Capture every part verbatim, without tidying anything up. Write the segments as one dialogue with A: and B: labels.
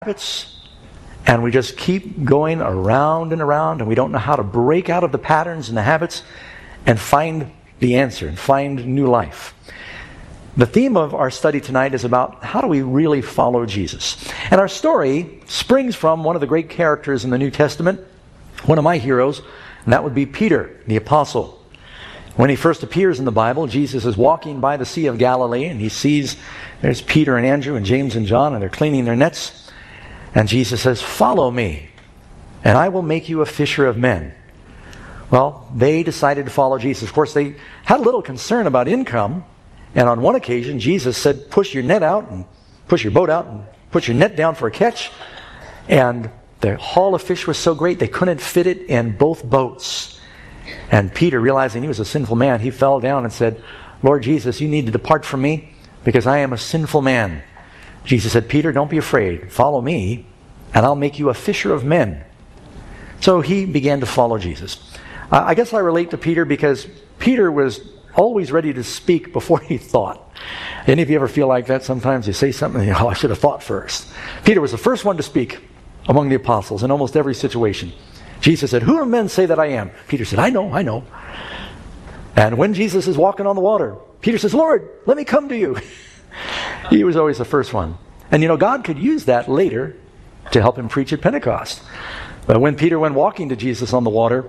A: habits, and we just keep going around and around, and we don't know how to break out of the patterns and the habits and find the answer and find new life. The theme of our study tonight is about how do we really follow Jesus. And our story springs from one of the great characters in the New Testament, one of my heroes, and that would be Peter, the apostle. When he first appears in the Bible, Jesus is walking by the Sea of Galilee, and he sees there's Peter and Andrew and James and John, and they're cleaning their nets. And Jesus says, "Follow me, and I will make you a fisher of men." Well, they decided to follow Jesus. Of course, they had a little concern about income. And on one occasion, Jesus said, push your net out and push your boat out and put your net down for a catch. And the haul of fish was so great, they couldn't fit it in both boats. And Peter, realizing he was a sinful man, he fell down and said, "Lord Jesus, you need to depart from me because I am a sinful man." Jesus said, "Peter, don't be afraid. Follow me, and I'll make you a fisher of men." So he began to follow Jesus. Uh, I guess I relate to Peter because Peter was always ready to speak before he thought. Any of you ever feel like that? Sometimes you say something and you, oh, I should have thought first. Peter was the first one to speak among the apostles in almost every situation. Jesus said, "Who do men say that I am?" Peter said, "I know, I know." And when Jesus is walking on the water, Peter says, "Lord, let me come to you." He was always the first one. And you know, God could use that later to help him preach at Pentecost. But when Peter went walking to Jesus on the water,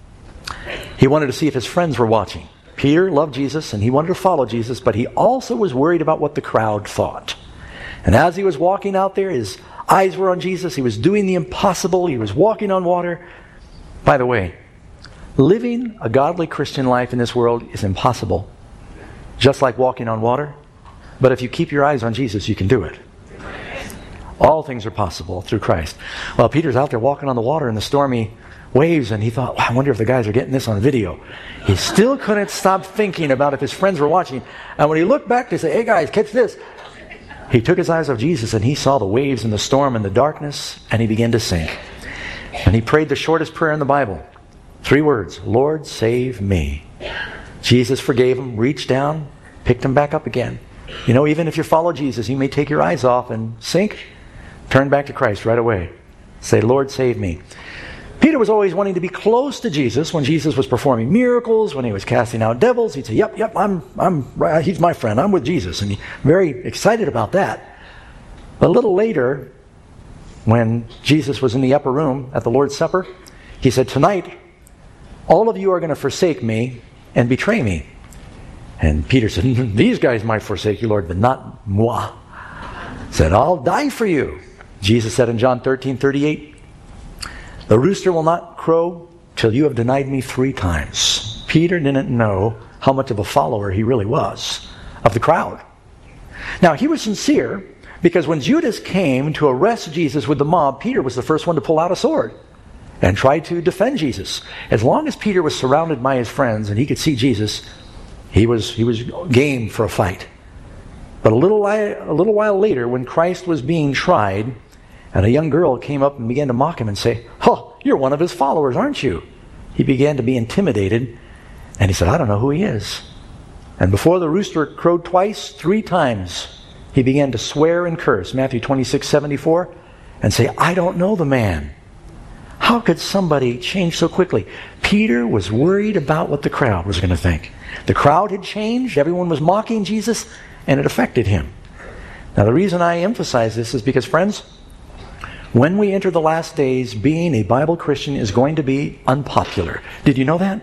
A: he wanted to see if his friends were watching. Peter loved Jesus and he wanted to follow Jesus, but he also was worried about what the crowd thought. And as he was walking out there, his eyes were on Jesus. He was doing the impossible. He was walking on water. By the way, living a godly Christian life in this world is impossible. Just like walking on water. But if you keep your eyes on Jesus, you can do it. All things are possible through Christ. Well, Peter's out there walking on the water in the stormy waves, and he thought, wow, I wonder if the guys are getting this on video. He still couldn't stop thinking about if his friends were watching. And when he looked back, they said, "Hey guys, catch this." He took his eyes off Jesus, and he saw the waves and the storm and the darkness, and he began to sink. And he prayed the shortest prayer in the Bible. Three words, "Lord, save me." Jesus forgave him, reached down, picked him back up again. You know, even if you follow Jesus, you may take your eyes off and sink. Turn back to Christ right away. Say, "Lord, save me." Peter was always wanting to be close to Jesus when Jesus was performing miracles, when he was casting out devils. He'd say, yep, yep, I'm, I'm, he's my friend. I'm with Jesus. And he's very excited about that. But a little later, when Jesus was in the upper room at the Lord's Supper, he said, "Tonight, all of you are going to forsake me and betray me." And Peter said, "These guys might forsake you, Lord, but not moi." Said, "I'll die for you." Jesus said in John thirteen thirty-eight, "The rooster will not crow till you have denied me three times." Peter didn't know how much of a follower he really was of the crowd. Now, he was sincere because when Judas came to arrest Jesus with the mob, Peter was the first one to pull out a sword and try to defend Jesus. As long as Peter was surrounded by his friends and he could see Jesus, he was, he was game for a fight. But a little, a little while later, when Christ was being tried, and a young girl came up and began to mock him and say, "Oh, you're one of his followers, aren't you?" He began to be intimidated, and he said, "I don't know who he is." And before the rooster crowed twice, three times, he began to swear and curse, Matthew twenty-six seventy-four, and say, "I don't know the man." How could somebody change so quickly? Peter was worried about what the crowd was going to think. The crowd had changed, everyone was mocking Jesus, and it affected him. Now, the reason I emphasize this is because, friends, when we enter the last days, being a Bible Christian is going to be unpopular. Did you know that?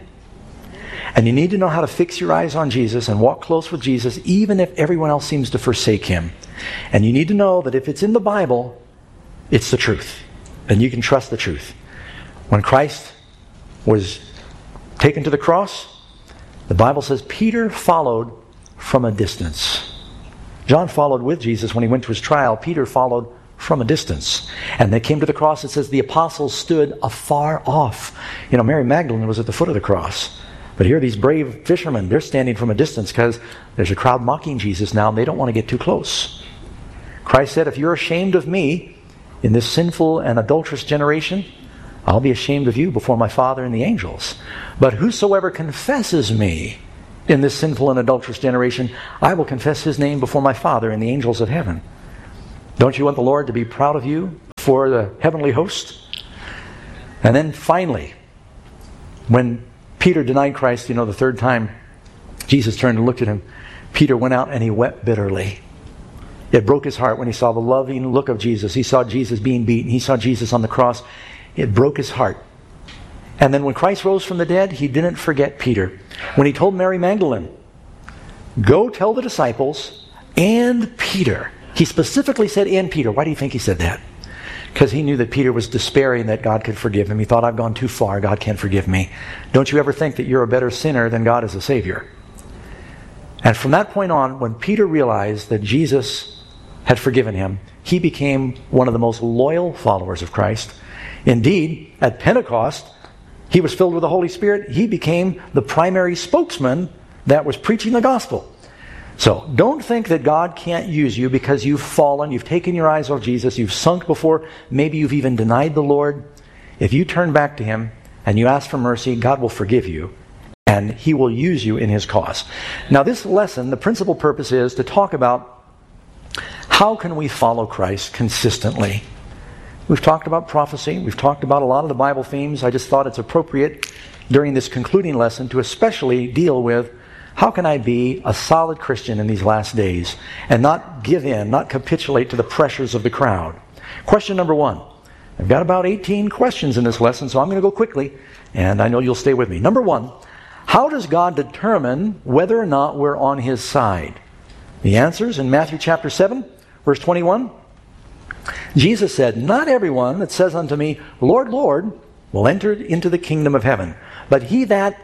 A: And you need to know how to fix your eyes on Jesus and walk close with Jesus, even if everyone else seems to forsake him. And you need to know that if it's in the Bible, it's the truth. And you can trust the truth. When Christ was taken to the cross, the Bible says Peter followed from a distance. John followed with Jesus when he went to his trial. Peter followed from a distance. And they came to the cross. It says the apostles stood afar off. You know, Mary Magdalene was at the foot of the cross. But here these brave fishermen, they're standing from a distance because there's a crowd mocking Jesus now and they don't want to get too close. Christ said, "If you're ashamed of me in this sinful and adulterous generation, I'll be ashamed of you before my Father and the angels. But whosoever confesses me in this sinful and adulterous generation, I will confess his name before my Father and the angels of heaven." Don't you want the Lord to be proud of you for the heavenly host. And then finally, when Peter denied Christ, you know, the third time, Jesus turned and looked at him. Peter went out and he wept bitterly. It broke his heart when he saw the loving look of Jesus. He saw Jesus being beaten. He saw Jesus on the cross. It broke his heart. And then when Christ rose from the dead, he didn't forget Peter. When he told Mary Magdalene, go tell the disciples and Peter. He specifically said, and Peter. Why do you think he said that? Because he knew that Peter was despairing that God could forgive him. He thought, I've gone too far. God can't forgive me. Don't you ever think that you're a better sinner than God is a Savior? And from that point on, when Peter realized that Jesus had forgiven him, he became one of the most loyal followers of Christ. Indeed, at Pentecost, he was filled with the Holy Spirit. He became the primary spokesman that was preaching the gospel. So, don't think that God can't use you because you've fallen, you've taken your eyes off Jesus, you've sunk before, maybe you've even denied the Lord. If you turn back to Him and you ask for mercy, God will forgive you and He will use you in His cause. Now, this lesson, the principal purpose is to talk about how can we follow Christ consistently. We've talked about prophecy. We've talked about a lot of the Bible themes. I just thought it's appropriate during this concluding lesson to especially deal with how can I be a solid Christian in these last days and not give in, not capitulate to the pressures of the crowd. Question number one. I've got about eighteen questions in this lesson, so I'm going to go quickly, and I know you'll stay with me. Number one, how does God determine whether or not we're on His side? The answer's in Matthew chapter seven, verse twenty-one. Jesus said, not everyone that says unto me, Lord, Lord, will enter into the kingdom of heaven, but he that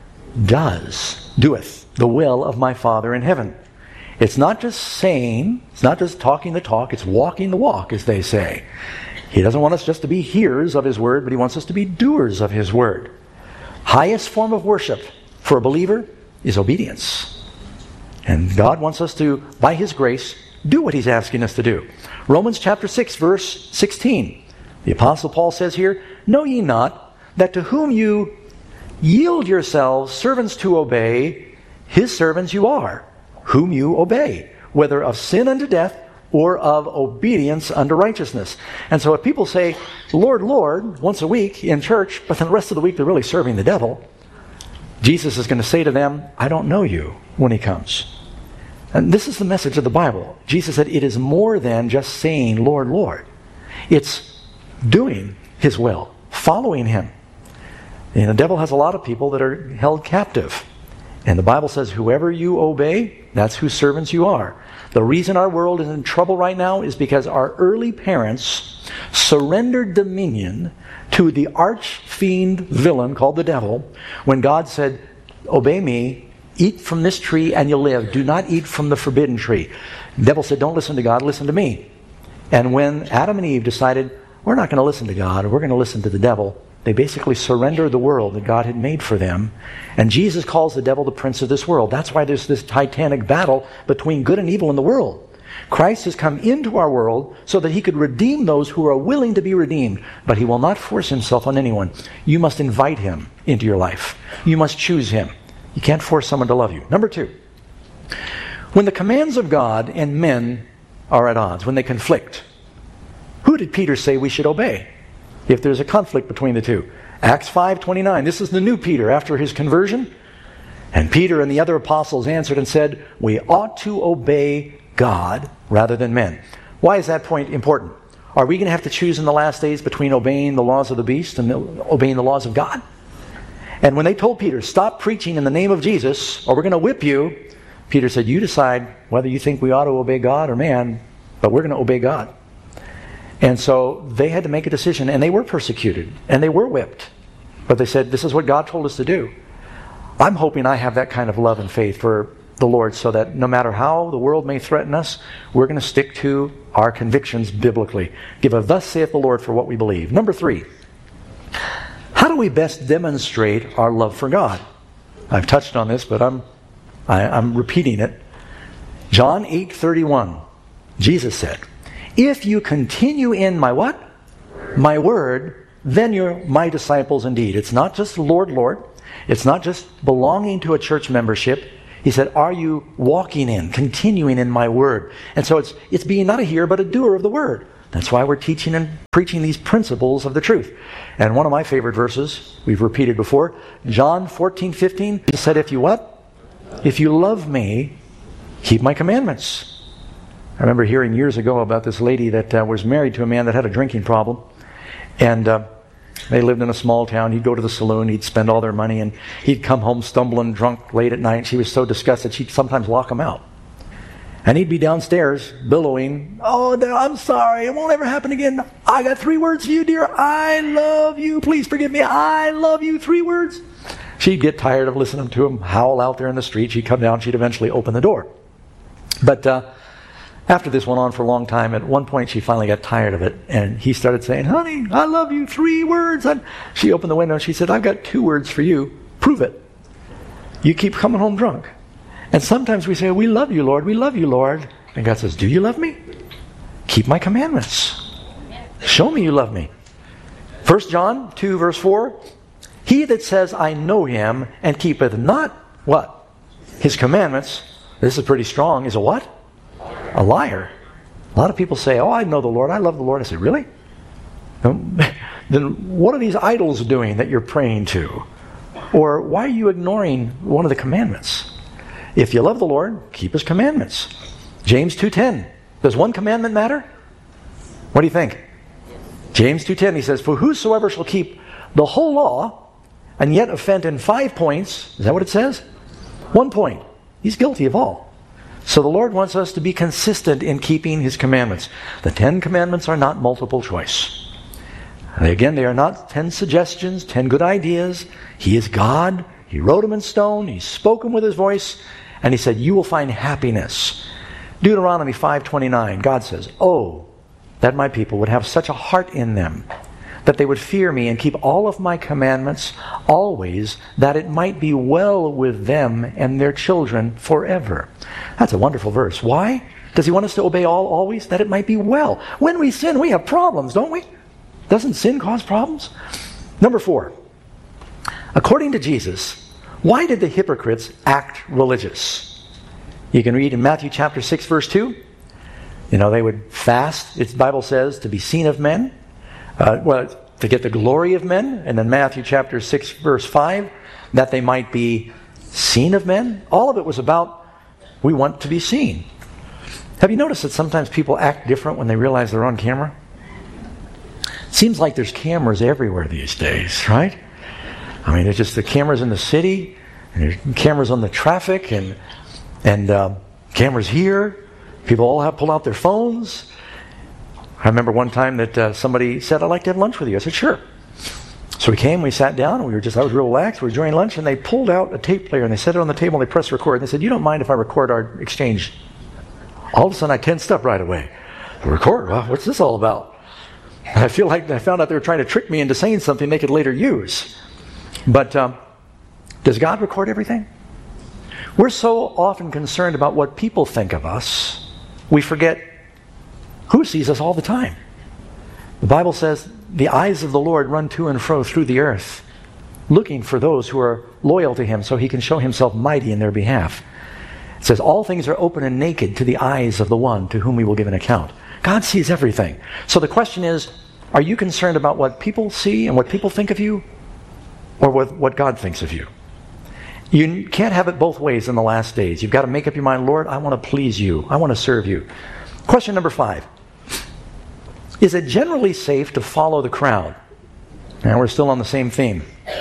A: does, doeth the will of my Father in heaven. It's not just saying, it's not just talking the talk, it's walking the walk, as they say. He doesn't want us just to be hearers of His word, but He wants us to be doers of His word. Highest form of worship for a believer is obedience. And God wants us to, by His grace, do what He's asking us to do. Romans chapter six, verse sixteen. The Apostle Paul says here, know ye not that to whom you yield yourselves servants to obey, His servants you are, whom you obey, whether of sin unto death or of obedience unto righteousness. And so if people say, Lord, Lord, once a week in church, but then the rest of the week they're really serving the devil, Jesus is going to say to them, I don't know you when He comes. And this is the message of the Bible. Jesus said it is more than just saying, Lord, Lord. It's doing His will, following Him. And the devil has a lot of people that are held captive. And the Bible says, whoever you obey, that's whose servants you are. The reason our world is in trouble right now is because our early parents surrendered dominion to the arch-fiend villain called the devil when God said, obey me, eat from this tree and you'll live. Do not eat from the forbidden tree. The devil said, don't listen to God, listen to me. And when Adam and Eve decided, we're not going to listen to God, we're going to listen to the devil, they basically surrendered the world that God had made for them. And Jesus calls the devil the prince of this world. That's why there's this titanic battle between good and evil in the world. Christ has come into our world so that He could redeem those who are willing to be redeemed. But He will not force Himself on anyone. You must invite Him into your life. You must choose Him. You can't force someone to love you. Number two, when the commands of God and men are at odds, when they conflict, who did Peter say we should obey if there's a conflict between the two? Acts five twenty-nine. This is the new Peter after his conversion. And Peter and the other apostles answered and said, we ought to obey God rather than men. Why is that point important? Are we going to have to choose in the last days between obeying the laws of the beast and obeying the laws of God? And when they told Peter, stop preaching in the name of Jesus or we're going to whip you, Peter said, you decide whether you think we ought to obey God or man, but we're going to obey God. And so they had to make a decision, and they were persecuted, and they were whipped. But they said, this is what God told us to do. I'm hoping I have that kind of love and faith for the Lord so that no matter how the world may threaten us, we're going to stick to our convictions biblically. Give a thus saith the Lord for what we believe. Number three, how do we best demonstrate our love for God? I've touched on this, but I'm I, I'm repeating it. John eight thirty-one, Jesus said, if you continue in my what? My word, then you're my disciples indeed. It's not just Lord, Lord. It's not just belonging to a church membership. He said, are you walking in, continuing in my word? And so it's it's being not a hearer, but a doer of the word. That's why we're teaching and preaching these principles of the truth. And one of my favorite verses, we've repeated before, John fourteen fifteen, he said, if you what? If you love me, keep my commandments. I remember hearing years ago about this lady that uh, was married to a man that had a drinking problem. And uh, they lived in a small town. He'd go to the saloon, he'd spend all their money, and he'd come home stumbling drunk late at night. She was so disgusted, she'd sometimes lock him out. And he'd be downstairs billowing, oh, I'm sorry, it won't ever happen again. I got three words for you, dear. I love you. Please forgive me. I love you. Three words. She'd get tired of listening to him howl out there in the street. She'd come down. She'd eventually open the door. But uh, after this went on for a long time, at one point she finally got tired of it. And he started saying, honey, I love you. Three words. And she opened the window and she said, I've got two words for you. Prove it. You keep coming home drunk. And sometimes we say, we love you, Lord. We love you, Lord. And God says, do you love me? Keep my commandments. Show me you love me. First John two, verse four. He that says, I know him, and keepeth not, what? His commandments. This is pretty strong. Is a what? A liar. A lot of people say, oh, I know the Lord. I love the Lord. I say, really? Then what are these idols doing that you're praying to? Or why are you ignoring one of the commandments? If you love the Lord, keep his commandments. James two ten. Does one commandment matter? What do you think? James two ten, he says, for whosoever shall keep the whole law and yet offend in five points, is that what it says? One point. He's guilty of all. So the Lord wants us to be consistent in keeping his commandments. The Ten Commandments are not multiple choice. Again, they are not ten suggestions, ten good ideas. He is God. He wrote them in stone. He spoke them with his voice. And he said, you will find happiness. Deuteronomy five twenty-nine, God says, oh, that my people would have such a heart in them, that they would fear me and keep all of my commandments always, that it might be well with them and their children forever. That's a wonderful verse. Why? Does he want us to obey all always? That it might be well. When we sin, we have problems, don't we? Doesn't sin cause problems? Number four, according to Jesus, why did the hypocrites act religious? You can read in Matthew chapter six, verse two. You know, they would fast, the Bible says, to be seen of men. Uh, well, to get the glory of men. And then Matthew chapter six, verse five, that they might be seen of men. All of it was about, we want to be seen. Have you noticed that sometimes people act different when they realize they're on camera? Seems like there's cameras everywhere these days, right? I mean, there's just the cameras in the city, and there's cameras on the traffic, and and uh, cameras here. People all have pulled out their phones. I remember one time that uh, somebody said, I'd like to have lunch with you. I said, sure. So we came, we sat down, and we were just, I was real relaxed. We were enjoying lunch, and they pulled out a tape player, and they set it on the table, and they pressed record. And they said, you don't mind if I record our exchange? All of a sudden, I tensed up right away. Record? Well, what's this all about? I feel like I found out they were trying to trick me into saying something they could later use. But um, does God record everything? We're so often concerned about what people think of us, we forget who sees us all the time. The Bible says, the eyes of the Lord run to and fro through the earth, looking for those who are loyal to him so he can show himself mighty in their behalf. It says, all things are open and naked to the eyes of the one to whom we will give an account. God sees everything. So the question is, are you concerned about what people see and what people think of you, or with what God thinks of you? You can't have it both ways in the last days. You've got to make up your mind, Lord, I want to please you. I want to serve you. Question number five. Is it generally safe to follow the crowd? Now we're still on the same theme.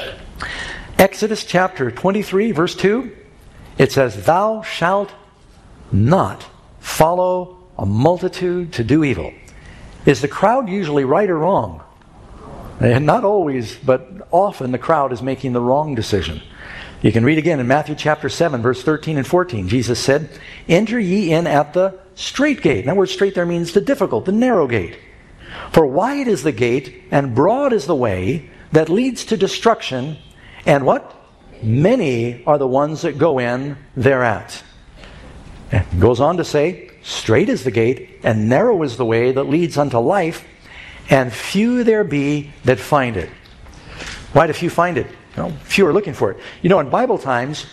A: Exodus chapter twenty-three, verse two. It says, thou shalt not follow a multitude to do evil. Is the crowd usually right or wrong? And not always, but often the crowd is making the wrong decision. You can read again in Matthew chapter seven, verse thirteen and fourteen. Jesus said, enter ye in at the strait gate. That word strait there means the difficult, the narrow gate. For wide is the gate, and broad is the way that leads to destruction, and what? Many are the ones that go in thereat. And it goes on to say, strait is the gate, and narrow is the way that leads unto life, and few there be that find it. Why do few find it? Well, few are looking for it. You know, in Bible times,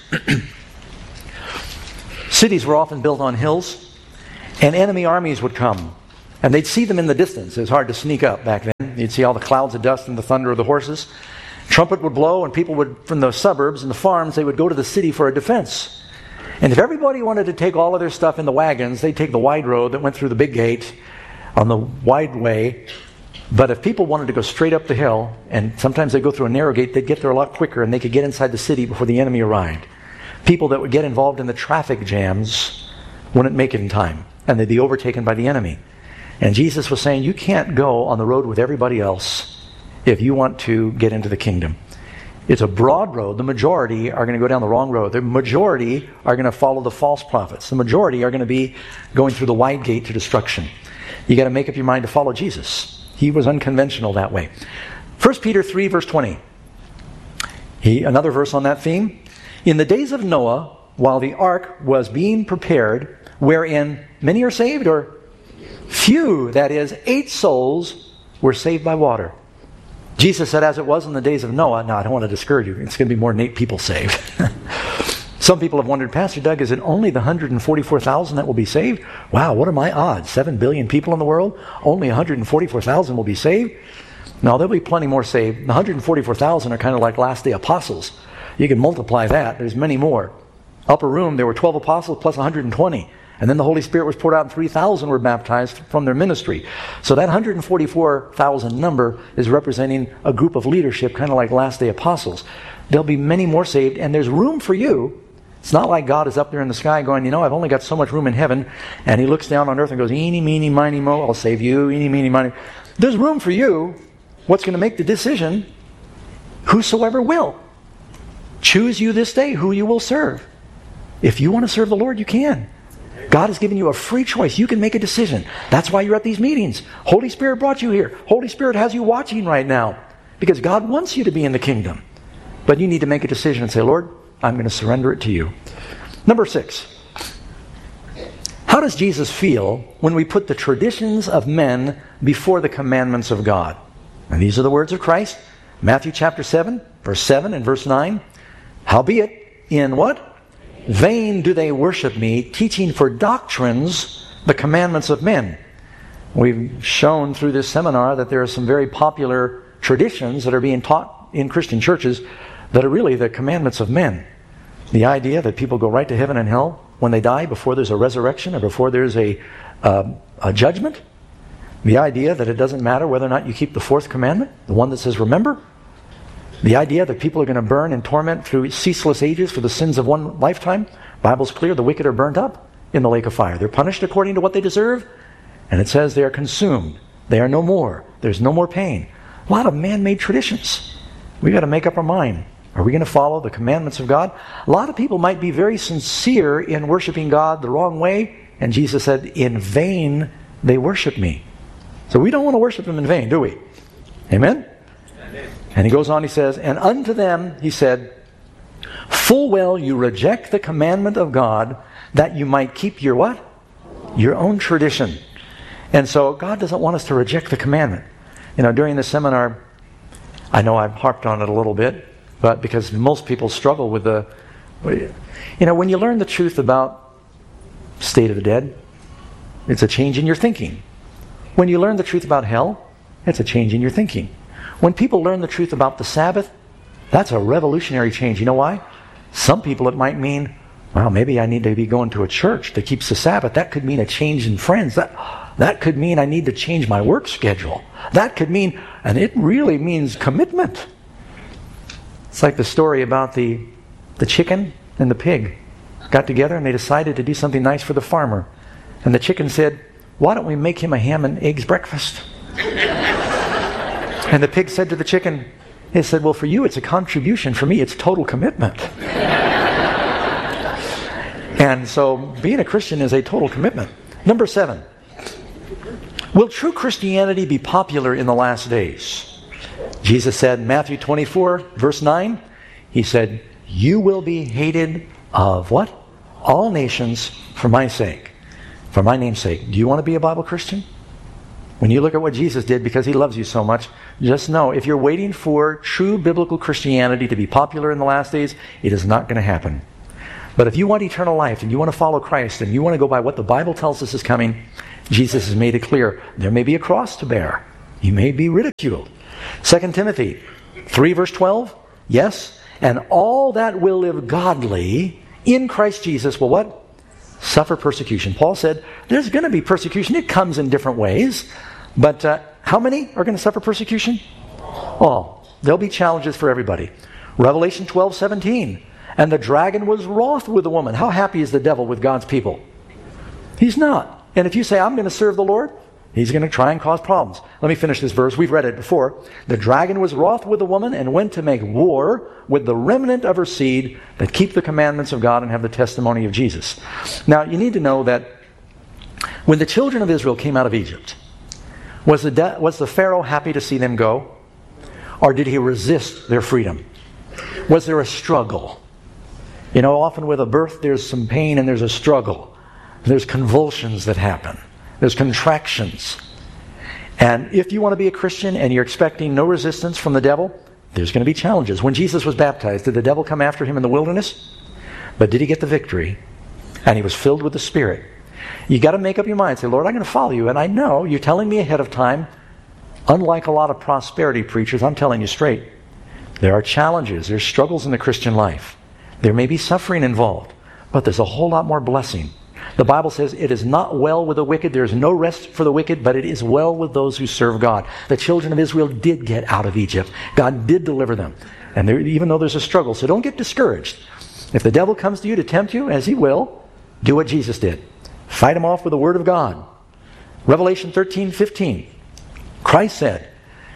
A: cities were often built on hills, and enemy armies would come And they'd see them in the distance. It was hard to sneak up back then. You'd see all the clouds of dust and the thunder of the horses. Trumpet would blow, and people would, from the suburbs and the farms, they would go to the city for a defense. And if everybody wanted to take all of their stuff in the wagons, they'd take the wide road that went through the big gate on the wide way. But if people wanted to go straight up the hill, and sometimes they'd go through a narrow gate, they'd get there a lot quicker, and they could get inside the city before the enemy arrived. People that would get involved in the traffic jams wouldn't make it in time, and they'd be overtaken by the enemy. And Jesus was saying, you can't go on the road with everybody else if you want to get into the kingdom. It's a broad road. The majority are going to go down the wrong road. The majority are going to follow the false prophets. The majority are going to be going through the wide gate to destruction. You got to make up your mind to follow Jesus. He was unconventional that way. First Peter three, verse twenty. He, another verse on that theme. In the days of Noah, while the ark was being prepared, wherein many are saved, or few, that is, eight souls were saved by water. Jesus said, as it was in the days of Noah. Now, I don't want to discourage you. It's going to be more than eight people saved. Some people have wondered, Pastor Doug, is it only the one hundred forty-four thousand that will be saved? Wow, what are my odds? Seven billion people in the world? Only one hundred forty-four thousand will be saved? No, there'll be plenty more saved. The one hundred forty-four thousand are kind of like last day apostles. You can multiply that. There's many more. Upper room, there were twelve apostles plus one hundred twenty. And then the Holy Spirit was poured out and three thousand were baptized from their ministry. So that one hundred forty-four thousand number is representing a group of leadership, kind of like last day apostles. There'll be many more saved, and there's room for you. It's not like God is up there in the sky going, you know, I've only got so much room in heaven, and he looks down on earth and goes, eeny, meeny, miny, mo, I'll save you, eeny, meeny, miny. There's room for you. What's going to make the decision? Whosoever will. Choose you this day who you will serve. If you want to serve the Lord, you can. God has given you a free choice. You can make a decision. That's why you're at these meetings. Holy Spirit brought you here. Holy Spirit has you watching right now because God wants you to be in the kingdom. But you need to make a decision and say, Lord, I'm going to surrender it to you. Number six. How does Jesus feel when we put the traditions of men before the commandments of God? And these are the words of Christ. Matthew chapter seven, verse seven and verse nine. Howbeit, in what? Vain do they worship me, teaching for doctrines the commandments of men. We've shown through this seminar that there are some very popular traditions that are being taught in Christian churches that are really the commandments of men. The idea that people go right to heaven and hell when they die before there's a resurrection or before there's a, uh, a judgment. The idea that it doesn't matter whether or not you keep the fourth commandment, the one that says remember. The idea that people are going to burn in torment through ceaseless ages for the sins of one lifetime. Bible's clear, the wicked are burned up in the lake of fire. They're punished according to what they deserve. And it says they are consumed. They are no more. There's no more pain. A lot of man-made traditions. We've got to make up our mind. Are we going to follow the commandments of God? A lot of people might be very sincere in worshiping God the wrong way. And Jesus said, in vain they worship me. So we don't want to worship him in vain, do we? Amen? And he goes on, he says, and unto them, he said, full well you reject the commandment of God that you might keep your what? Your own tradition. And so God doesn't want us to reject the commandment. You know, during the seminar, I know I've harped on it a little bit, but because most people struggle with the, you know, when you learn the truth about state of the dead, it's a change in your thinking. When you learn the truth about hell, it's a change in your thinking. When people learn the truth about the Sabbath, that's a revolutionary change. You know why? Some people it might mean, well, maybe I need to be going to a church that keeps the Sabbath. That could mean a change in friends. That, that could mean I need to change my work schedule. That could mean, and it really means commitment. It's like the story about the, the chicken and the pig got together and they decided to do something nice for the farmer. And the chicken said, why don't we make him a ham and eggs breakfast? And the pig said to the chicken, he said, well, for you it's a contribution. For me it's total commitment. And so being a Christian is a total commitment. Number seven. Will true Christianity be popular in the last days? Jesus said in Matthew twenty-four, verse nine, he said, you will be hated of what? All nations for my sake. For my name's sake. Do you want to be a Bible Christian? When you look at what Jesus did because he loves you so much, just know if you're waiting for true biblical Christianity to be popular in the last days, it is not going to happen. But if you want eternal life and you want to follow Christ and you want to go by what the Bible tells us is coming, Jesus has made it clear there may be a cross to bear. You may be ridiculed. Second Timothy three verse twelve, yes, and all that will live godly in Christ Jesus will what? Suffer persecution. Paul said there's going to be persecution. It comes in different ways. But uh, how many are going to suffer persecution? All. There'll be challenges for everybody. Revelation twelve seventeen. And the dragon was wroth with the woman. How happy is the devil with God's people? He's not. And if you say, I'm going to serve the Lord, he's going to try and cause problems. Let me finish this verse. We've read it before. The dragon was wroth with the woman and went to make war with the remnant of her seed that keep the commandments of God and have the testimony of Jesus. Now, you need to know that when the children of Israel came out of Egypt, was the, de- was the Pharaoh happy to see them go? Or did he resist their freedom? Was there a struggle? You know, often with a birth there's some pain and there's a struggle. There's convulsions that happen. There's contractions. And if you want to be a Christian and you're expecting no resistance from the devil, there's going to be challenges. When Jesus was baptized, did the devil come after him in the wilderness? But did he get the victory? And he was filled with the Spirit. You got to make up your mind. Say, Lord, I'm going to follow you. And I know you're telling me ahead of time. Unlike a lot of prosperity preachers, I'm telling you straight. There are challenges. There's struggles in the Christian life. There may be suffering involved, but there's a whole lot more blessing. The Bible says it is not well with the wicked. There is no rest for the wicked, but it is well with those who serve God. The children of Israel did get out of Egypt. God did deliver them. And there, even though there's a struggle, so don't get discouraged. If the devil comes to you to tempt you, as he will, do what Jesus did. Fight him off with the word of God. Revelation thirteen fifteen. Christ said,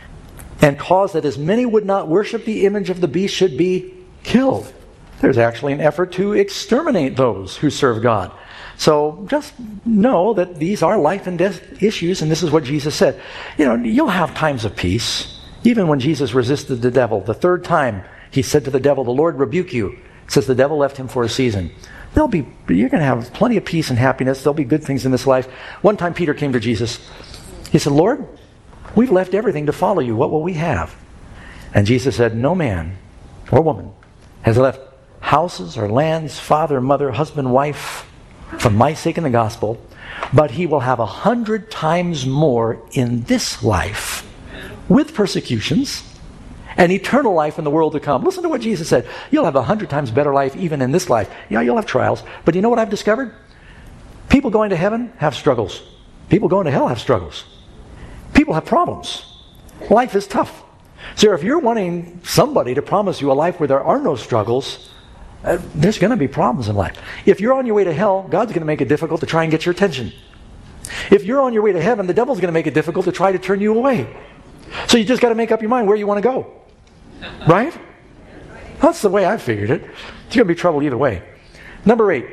A: and cause that as many would not worship the image of the beast should be killed. There's actually an effort to exterminate those who serve God. So just know that these are life and death issues, and this is what Jesus said. You know, you'll have times of peace. Even when Jesus resisted the devil, the third time he said to the devil, the Lord rebuke you. It says the devil left him for a season. There'll be, you're going to have plenty of peace and happiness. There'll be good things in this life. One time Peter came to Jesus. He said, Lord, we've left everything to follow you. What will we have? And Jesus said, no man or woman has left houses or lands, father, mother, husband, wife, for my sake in the gospel, but he will have a hundred times more in this life with persecutions and eternal life in the world to come. Listen to what Jesus said. You'll have a hundred times better life even in this life. Yeah, you'll have trials, but you know what I've discovered? People going to heaven have struggles. People going to hell have struggles. People have problems. Life is tough. So if you're wanting somebody to promise you a life where there are no struggles, Uh, there's going to be problems in life. If you're on your way to hell, God's going to make it difficult to try and get your attention. If you're on your way to heaven, the devil's going to make it difficult to try to turn you away. So you just got to make up your mind where you want to go. Right? That's the way I figured it. It's going to be trouble either way. Number eight.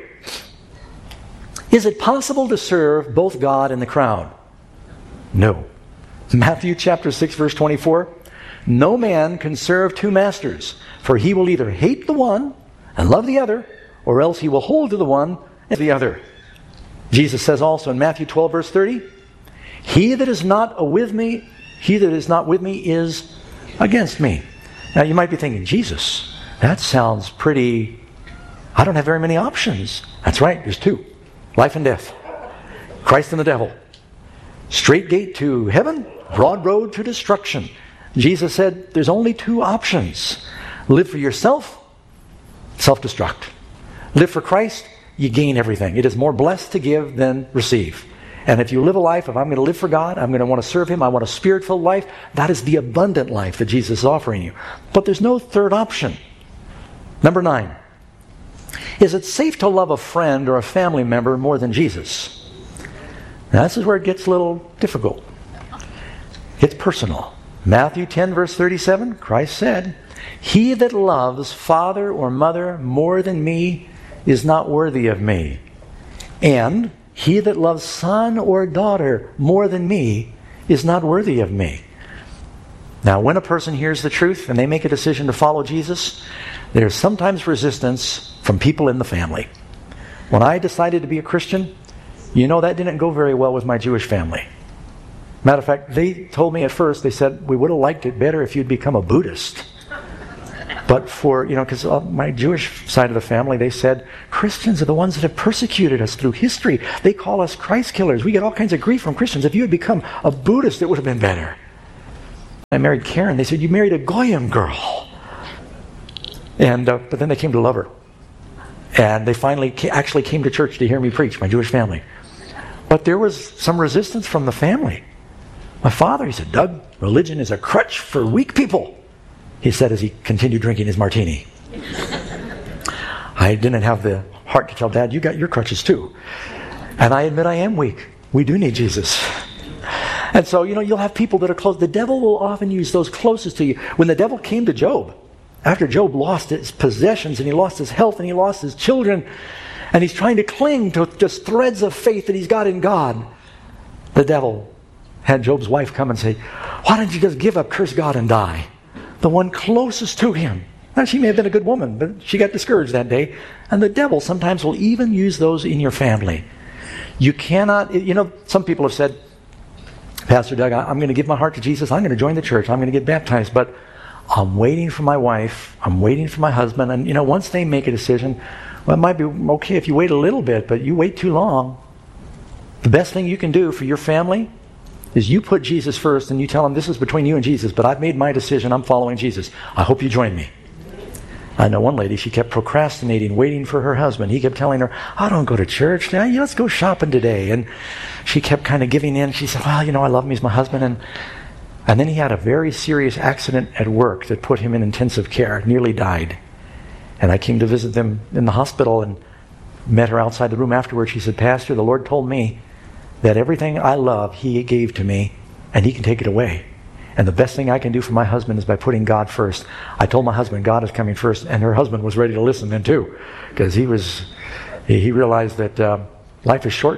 A: Is it possible to serve both God and the crowd? No. Matthew chapter six verse twenty-four. No man can serve two masters, for he will either hate the one and love the other, or else he will hold to the one and the other. Jesus says also in Matthew twelve verse thirty, he that is not with me, he that is not with me is against me. Now you might be thinking, Jesus, that sounds pretty, I don't have very many options. That's right, there's two. Life and death. Christ and the devil. Straight gate to heaven, broad road to destruction. Jesus said there's only two options. Live for yourself, self-destruct. Live for Christ, you gain everything. It is more blessed to give than receive. And if you live a life of, I'm going to live for God, I'm going to want to serve Him, I want a spirit-filled life, that is the abundant life that Jesus is offering you. But there's no third option. Number nine. Is it safe to love a friend or a family member more than Jesus? Now, this is where it gets a little difficult. It's personal. Matthew ten verse thirty-seven, Christ said, he that loves father or mother more than me is not worthy of me. And he that loves son or daughter more than me is not worthy of me. Now, when a person hears the truth and they make a decision to follow Jesus, there's sometimes resistance from people in the family. When I decided to be a Christian, you know that didn't go very well with my Jewish family. Matter of fact, they told me at first, they said, we would have liked it better if you'd become a Buddhist. But for, you know, because my Jewish side of the family, they said, Christians are the ones that have persecuted us through history. They call us Christ killers. We get all kinds of grief from Christians. If you had become a Buddhist, it would have been better. I married Karen. They said, you married a Goyim girl. And uh, but then they came to love her. And they finally ca- actually came to church to hear me preach, my Jewish family. But there was some resistance from the family. My father, he said, Doug, religion is a crutch for weak people, he said as he continued drinking his martini. I didn't have the heart to tell Dad, you got your crutches too. And I admit I am weak. We do need Jesus. And so, you know, you'll have people that are close. The devil will often use those closest to you. When the devil came to Job, after Job lost his possessions and he lost his health and he lost his children, and he's trying to cling to just threads of faith that he's got in God, the devil had Job's wife come and say, why don't you just give up, curse God, and die? The one closest to him. Now, she may have been a good woman, but she got discouraged that day. And the devil sometimes will even use those in your family. You cannot, you know, some people have said, Pastor Doug, I'm going to give my heart to Jesus. I'm going to join the church. I'm going to get baptized. But I'm waiting for my wife. I'm waiting for my husband. And, you know, once they make a decision, well, it might be okay if you wait a little bit, but you wait too long. The best thing you can do for your family is you put Jesus first and you tell them, this is between you and Jesus, but I've made my decision. I'm following Jesus. I hope you join me. I know one lady, she kept procrastinating, waiting for her husband. He kept telling her, I don't go to church. Now, let's go shopping today. And she kept kind of giving in. She said, well, you know, I love him. He's my husband. And, and then he had a very serious accident at work that put him in intensive care, nearly died. And I came to visit them in the hospital and met her outside the room afterwards. She said, Pastor, the Lord told me that everything I love, He gave to me, and He can take it away. And the best thing I can do for my husband is by putting God first. I told my husband, God is coming first, and her husband was ready to listen then too, because he was, he realized that uh, life is short.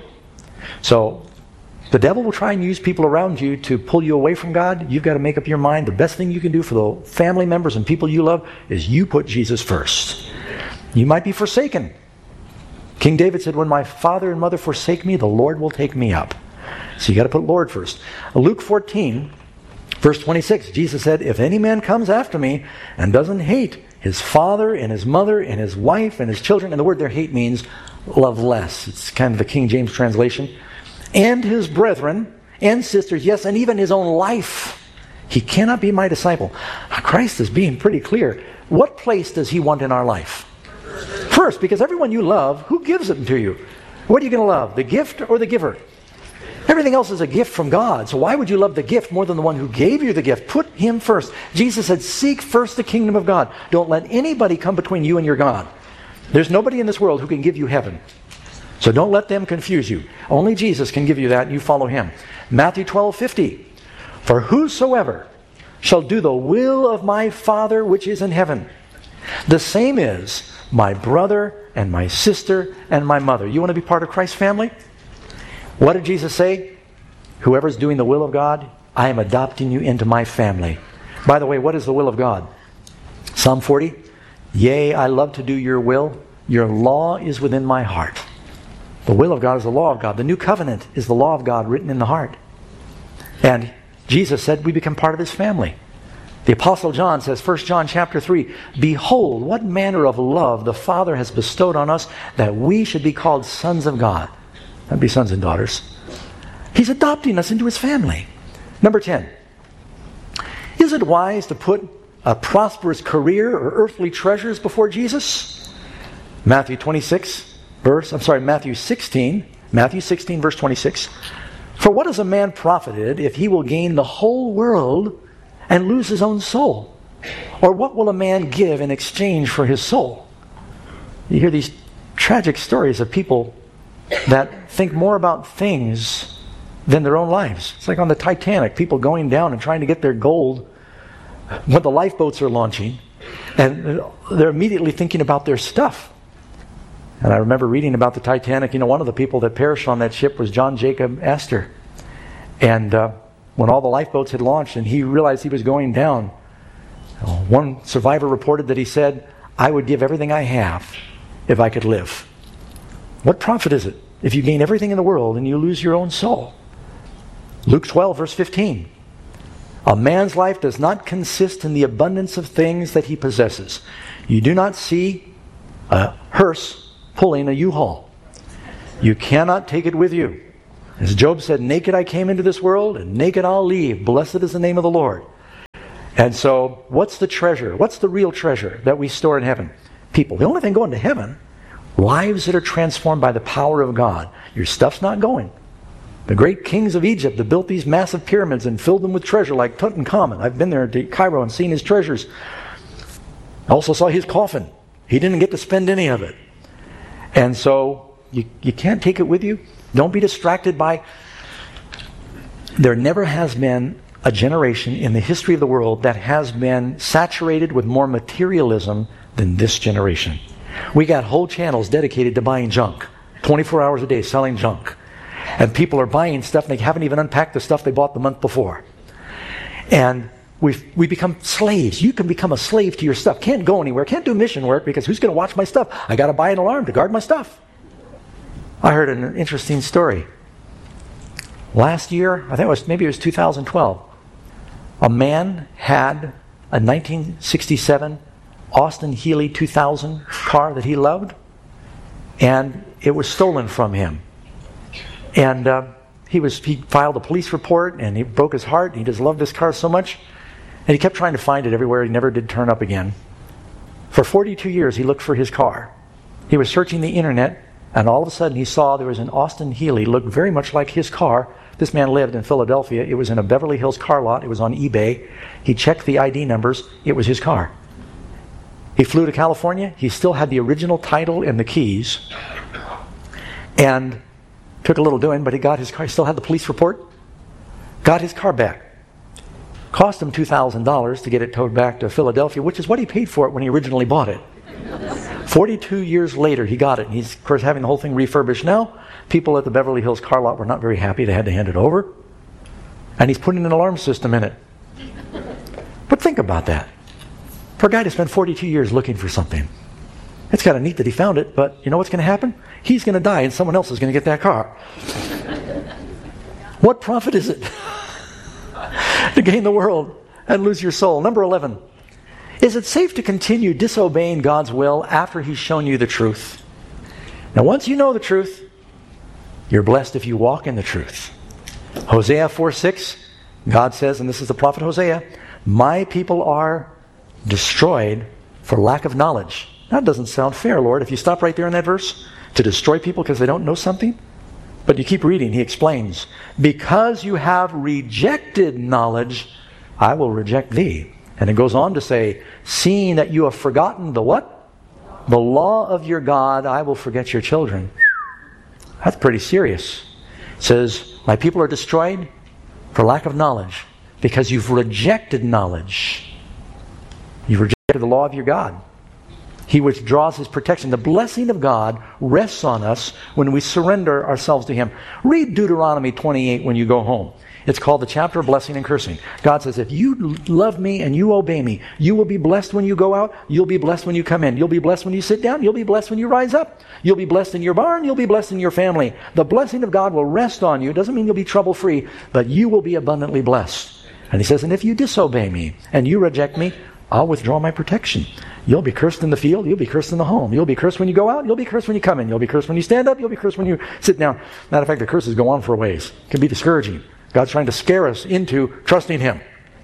A: So the devil will try and use people around you to pull you away from God. You've got to make up your mind. The best thing you can do for the family members and people you love is you put Jesus first. You might be forsaken. King David said, when my father and mother forsake me, the Lord will take me up. So you got to put Lord first. Luke fourteen, verse twenty-six, Jesus said, if any man comes after me and doesn't hate his father and his mother and his wife and his children, and the word there, hate, means love less. It's kind of the King James translation. And his brethren and sisters, yes, and even his own life, he cannot be my disciple. Christ is being pretty clear. What place does He want in our life? First, because everyone you love, who gives it to you? What are you going to love, the gift or the giver? Everything else is a gift from God. So why would you love the gift more than the one who gave you the gift? Put Him first. Jesus said, seek first the kingdom of God. Don't let anybody come between you and your God. There's nobody in this world who can give you heaven. So don't let them confuse you. Only Jesus can give you that, and you follow Him. Matthew twelve fifty. For whosoever shall do the will of my Father which is in heaven, the same is my brother and my sister and my mother. You want to be part of Christ's family? What did Jesus say? Whoever's doing the will of God, I am adopting you into my family. By the way, what is the will of God? Psalm forty. Yea, I love to do your will. Your law is within my heart. The will of God is the law of God. The new covenant is the law of God written in the heart. And Jesus said we become part of His family. The Apostle John says, First John chapter three, behold, what manner of love the Father has bestowed on us, that we should be called sons of God. That'd be sons and daughters. He's adopting us into His family. Number ten. Is it wise to put a prosperous career or earthly treasures before Jesus? Matthew twenty-six, verse, I'm sorry, Matthew sixteen, Matthew sixteen, verse twenty-six. For what is a man profited if he will gain the whole world and lose his own soul? Or what will a man give in exchange for his soul? You hear these tragic stories of people that think more about things than their own lives. It's like on the Titanic, people going down and trying to get their gold when the lifeboats are launching, and they're immediately thinking about their stuff. And I remember reading about the Titanic. You know, one of the people that perished on that ship was John Jacob Astor. And uh, when all the lifeboats had launched and he realized he was going down, one survivor reported that he said, I would give everything I have if I could live. What profit is it if you gain everything in the world and you lose your own soul? Luke twelve, verse fifteen. A man's life does not consist in the abundance of things that he possesses. You do not see a hearse pulling a U-Haul. You cannot take it with you. As Job said, naked I came into this world, and naked I'll leave. Blessed is the name of the Lord. And so, what's the treasure? What's the real treasure that we store in heaven? People. The only thing going to heaven, lives that are transformed by the power of God. Your stuff's not going. The great kings of Egypt that built these massive pyramids and filled them with treasure, like Tutankhamun. I've been there to Cairo and seen his treasures. I also saw his coffin. He didn't get to spend any of it. And so, you, you can't take it with you. Don't be distracted by... There never has been a generation in the history of the world that has been saturated with more materialism than this generation. We got whole channels dedicated to buying junk. twenty-four hours a day selling junk. And people are buying stuff and they haven't even unpacked the stuff they bought the month before. And we've, we become slaves. You can become a slave to your stuff. Can't go anywhere. Can't do mission work because who's going to watch my stuff? I got to buy an alarm to guard my stuff. I heard an interesting story. Last year, I think it was maybe it was two thousand twelve, a man had a nineteen sixty-seven Austin Healey two thousand car that he loved, and it was stolen from him. And uh, he was he filed a police report, and he broke his heart. He just loved this car so much, and he kept trying to find it everywhere. He never did turn up again. For forty-two years, he looked for his car. He was searching the internet, and all of a sudden he saw there was an Austin Healey, looked very much like his car. This man lived in Philadelphia. It was in a Beverly Hills car lot. It was on eBay. He checked the I D numbers. It was his car. He flew to California. He still had the original title and the keys. And took a little doing, but he got his car. He still had the police report. Got his car back. Cost him two thousand dollars to get it towed back to Philadelphia, which is what he paid for it when he originally bought it. forty-two years later, he got it. And he's, of course, having the whole thing refurbished now. People at the Beverly Hills car lot were not very happy. They had to hand it over. And he's putting an alarm system in it. But think about that. For a guy to spend forty-two years looking for something. It's kind of neat that he found it, but you know what's going to happen? He's going to die and someone else is going to get that car. What profit is it to gain the world and lose your soul? Number eleven. Is it safe to continue disobeying God's will after He's shown you the truth? Now, once you know the truth, you're blessed if you walk in the truth. Hosea four six, God says, and this is the prophet Hosea, my people are destroyed for lack of knowledge. That doesn't sound fair, Lord, if you stop right there in that verse, to destroy people because they don't know something. But you keep reading, he explains, because you have rejected knowledge, I will reject thee. And it goes on to say, seeing that you have forgotten the what? The law of your God, I will forget your children. That's pretty serious. It says, my people are destroyed for lack of knowledge, because you've rejected knowledge. You've rejected the law of your God. He withdraws His protection. The blessing of God rests on us when we surrender ourselves to Him. Read Deuteronomy twenty-eight when you go home. It's called the chapter of blessing and cursing. God says, if you love me and you obey me, you will be blessed when you go out. You'll be blessed when you come in. You'll be blessed when you sit down. You'll be blessed when you rise up. You'll be blessed in your barn. You'll be blessed in your family. The blessing of God will rest on you. It doesn't mean you'll be trouble-free, but you will be abundantly blessed. And He says, and if you disobey me and you reject me, I'll withdraw my protection. You'll be cursed in the field. You'll be cursed in the home. You'll be cursed when you go out. You'll be cursed when you come in. You'll be cursed when you stand up. You'll be cursed when you sit down. Matter of fact, the curses go on for a ways. It can be discouraging. God's trying to scare us into trusting Him.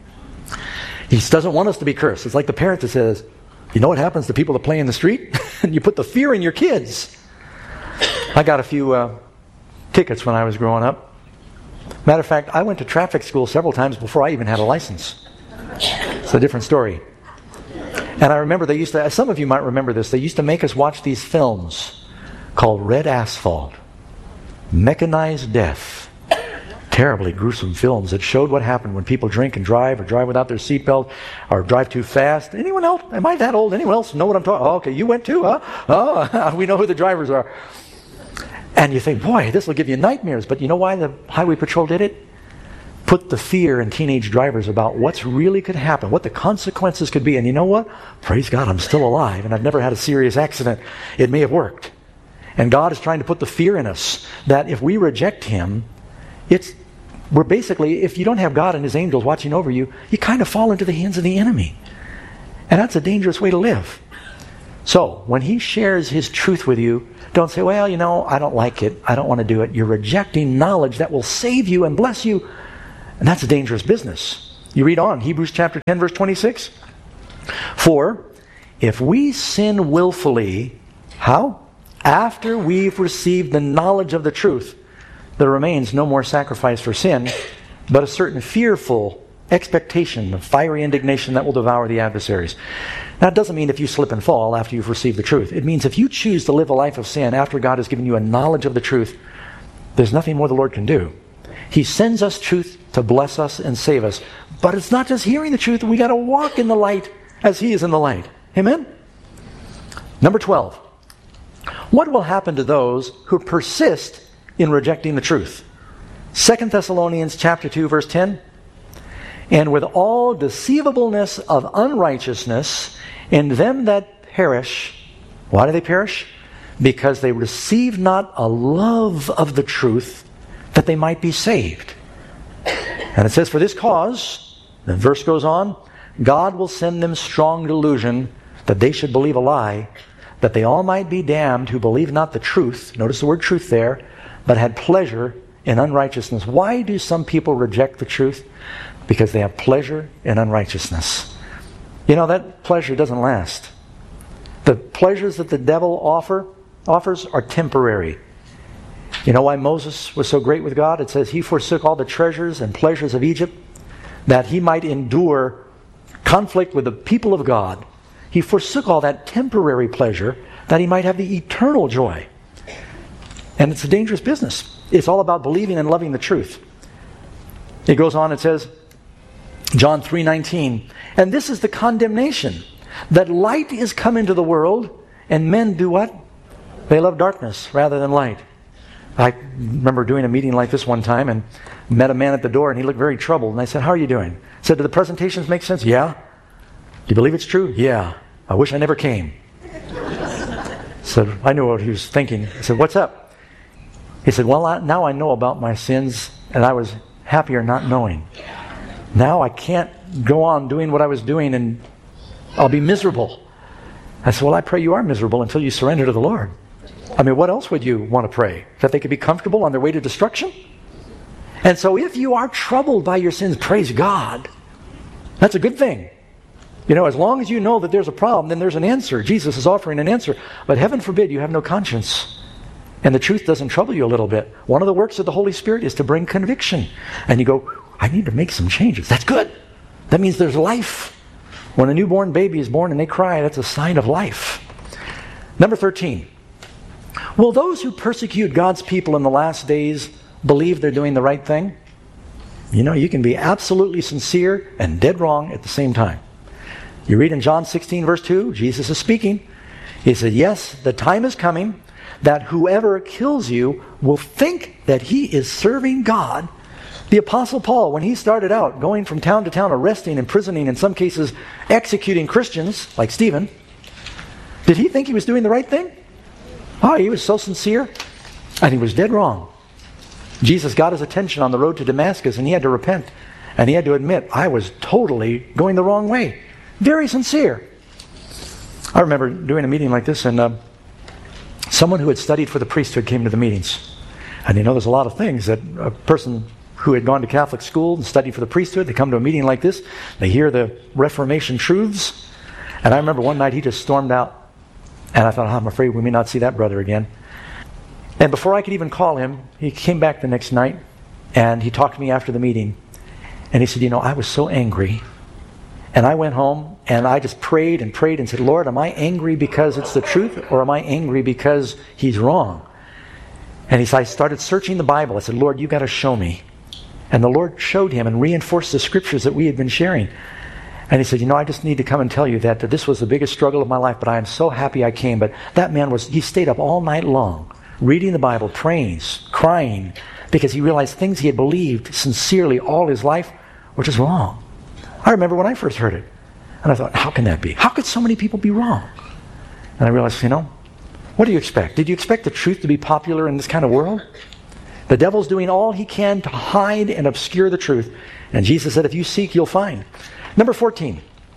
A: He doesn't want us to be cursed. It's like the parent that says, you know what happens to people that play in the street? And you put the fear in your kids. I got a few uh, tickets when I was growing up. Matter of fact, I went to traffic school several times before I even had a license. It's a different story. And I remember they used to, some of you might remember this, they used to make us watch these films called Red Asphalt, Mechanized Death. Terribly gruesome films that showed what happened when people drink and drive or drive without their seatbelt or drive too fast. Anyone else? Am I that old? Anyone else know what I'm talking about? Oh, okay, you went too, huh? Oh, we know who the drivers are. And you think, boy, this will give you nightmares. But you know why the Highway Patrol did it? Put the fear in teenage drivers about what's really could happen, what the consequences could be. And you know what? Praise God, I'm still alive and I've never had a serious accident. It may have worked. And God is trying to put the fear in us that if we reject Him, it's where basically, if you don't have God and His angels watching over you, you kind of fall into the hands of the enemy. And that's a dangerous way to live. So, when He shares His truth with you, don't say, well, you know, I don't like it. I don't want to do it. You're rejecting knowledge that will save you and bless you. And that's a dangerous business. You read on, Hebrews chapter ten, verse twenty-six. For if we sin willfully, how? After we've received the knowledge of the truth, there remains no more sacrifice for sin, but a certain fearful expectation of fiery indignation that will devour the adversaries. Now, it doesn't mean if you slip and fall after you've received the truth. It means if you choose to live a life of sin after God has given you a knowledge of the truth, there's nothing more the Lord can do. He sends us truth to bless us and save us. But it's not just hearing the truth. We got to walk in the light as He is in the light. Amen? Number twelve. What will happen to those who persist in rejecting the truth? Second Thessalonians chapter two, verse ten. And with all deceivableness of unrighteousness in them that perish. Why do they perish? Because they receive not a love of the truth, that they might be saved. And it says, for this cause, the verse goes on, God will send them strong delusion, that they should believe a lie, that they all might be damned who believe not the truth. Notice the word truth there, but had pleasure in unrighteousness. Why do some people reject the truth? Because they have pleasure in unrighteousness. You know, that pleasure doesn't last. The pleasures that the devil offer offers are temporary. You know why Moses was so great with God? It says he forsook all the treasures and pleasures of Egypt that he might endure conflict with the people of God. He forsook all that temporary pleasure that he might have the eternal joy. And it's a dangerous business. It's all about believing and loving the truth. It goes on, it says, John three nineteen, and this is the condemnation, that light is come into the world, and men do what? They love darkness rather than light. I remember doing a meeting like this one time and met a man at the door, and he looked very troubled. And I said, how are you doing? I said, do the presentations make sense? Yeah. Do you believe it's true? Yeah. I wish I never came. So I knew what he was thinking. I said, what's up? He said, well, I, now I know about my sins, and I was happier not knowing. Now I can't go on doing what I was doing, and I'll be miserable. I said, well, I pray you are miserable until you surrender to the Lord. I mean, what else would you want to pray? That they could be comfortable on their way to destruction? And so if you are troubled by your sins, praise God. That's a good thing. You know, as long as you know that there's a problem, then there's an answer. Jesus is offering an answer. But heaven forbid you have no conscience, and the truth doesn't trouble you a little bit. One of the works of the Holy Spirit is to bring conviction. And you go, I need to make some changes. That's good. That means there's life. When a newborn baby is born and they cry, that's a sign of life. Number thirteen. Will those who persecute God's people in the last days believe they're doing the right thing? You know, you can be absolutely sincere and dead wrong at the same time. You read in John sixteen, verse two, Jesus is speaking. He said, yes, the time is coming that whoever kills you will think that he is serving God. The Apostle Paul, when he started out going from town to town, arresting, imprisoning, in some cases executing Christians, like Stephen, did he think he was doing the right thing? Oh, he was so sincere, and he was dead wrong. Jesus got his attention on the road to Damascus, and he had to repent, and he had to admit, I was totally going the wrong way. Very sincere. I remember doing a meeting like this, and uh, someone who had studied for the priesthood came to the meetings. And you know, there's a lot of things that a person who had gone to Catholic school and studied for the priesthood, they come to a meeting like this, they hear the Reformation truths, and I remember one night he just stormed out. And I thought, oh, I'm afraid we may not see that brother again. And before I could even call him, he came back the next night, and he talked to me after the meeting. And he said, you know, I was so angry. And I went home, and I just prayed and prayed and said, Lord, am I angry because it's the truth, or am I angry because he's wrong? And he said, I started searching the Bible. I said, Lord, you got to show me. And the Lord showed him and reinforced the scriptures that we had been sharing. And he said, you know, I just need to come and tell you that, that this was the biggest struggle of my life, but I am so happy I came. But that man was, he stayed up all night long, reading the Bible, praying, crying, because he realized things he had believed sincerely all his life were just wrong. I remember when I first heard it. And I thought, how can that be? How could so many people be wrong? And I realized, you know, what do you expect? Did you expect the truth to be popular in this kind of world? The devil's doing all he can to hide and obscure the truth. And Jesus said, if you seek, you'll find. Number fourteen.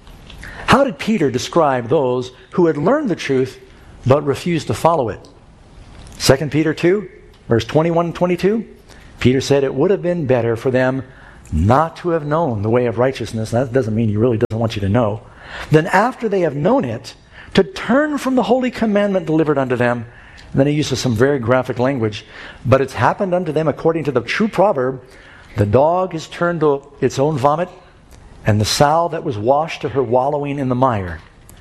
A: How did Peter describe those who had learned the truth but refused to follow it? Second Peter two, verse twenty-one and twenty-two. Peter said it would have been better for them not to have known the way of righteousness. That doesn't mean he really doesn't want you to know. Then after they have known it, to turn from the holy commandment delivered unto them. And then he uses some very graphic language. But it's happened unto them according to the true proverb, the dog is turned to its own vomit, and the sow that was washed to her wallowing in the mire.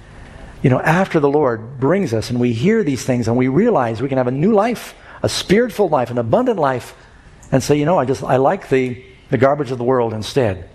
A: You know, after the Lord brings us and we hear these things and we realize we can have a new life, a spirit-filled life, an abundant life, and say, you know, I just I like the, the garbage of the world instead.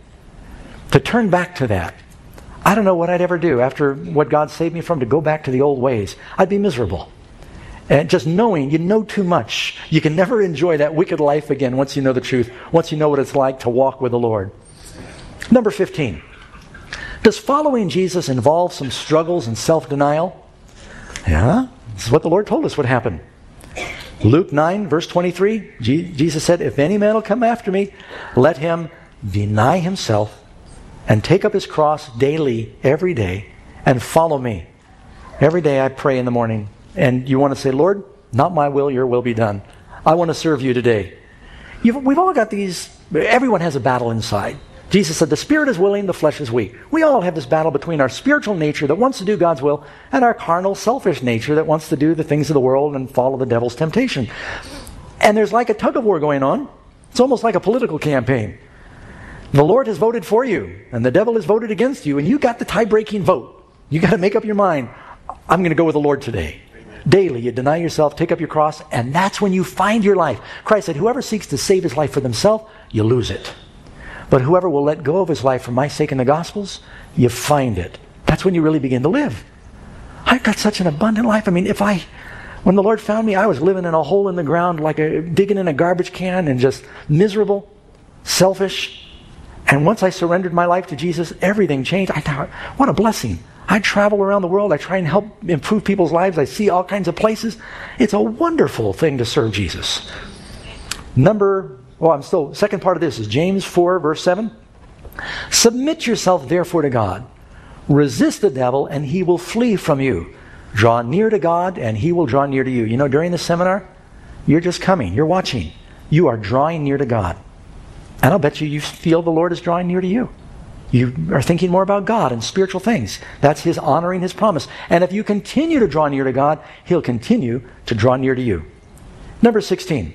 A: To turn back to that. I don't know what I'd ever do after what God saved me from, to go back to the old ways. I'd be miserable. And just knowing you know too much, you can never enjoy that wicked life again once you know the truth, once you know what it's like to walk with the Lord. Number fifteen. Does following Jesus involve some struggles and self-denial? Yeah, this is what the Lord told us would happen. Luke nine, verse twenty-three, Jesus said, if any man will come after me, let him deny himself and take up his cross daily, every day, and follow me. Every day I pray in the morning, and you want to say, Lord, not my will, your will be done. I want to serve you today. You've, we've all got these, everyone has a battle inside. Jesus said, the spirit is willing, the flesh is weak. We all have this battle between our spiritual nature that wants to do God's will and our carnal, selfish nature that wants to do the things of the world and follow the devil's temptation. And there's like a tug of war going on. It's almost like a political campaign. The Lord has voted for you, and the devil has voted against you, and you got the tie-breaking vote. You got to make up your mind, I'm going to go with the Lord today. Amen. Daily, you deny yourself, take up your cross, and that's when you find your life. Christ said, whoever seeks to save his life for themselves, you lose it. But whoever will let go of his life for my sake in the Gospels, you find it. That's when you really begin to live. I've got such an abundant life. I mean, if I, when the Lord found me, I was living in a hole in the ground, like a, digging in a garbage can and just miserable, selfish. And once I surrendered my life to Jesus, everything changed. I thought, what a blessing. I travel around the world. I try and help improve people's lives. I see all kinds of places. It's a wonderful thing to serve Jesus. Number Well, I'm still, second part of this is James four, verse seven. Submit yourself therefore to God. Resist the devil and he will flee from you. Draw near to God and he will draw near to you. You know, during the seminar, you're just coming, you're watching. You are drawing near to God. And I'll bet you you feel the Lord is drawing near to you. You are thinking more about God and spiritual things. That's his honoring his promise. And if you continue to draw near to God, he'll continue to draw near to you. Number sixteen.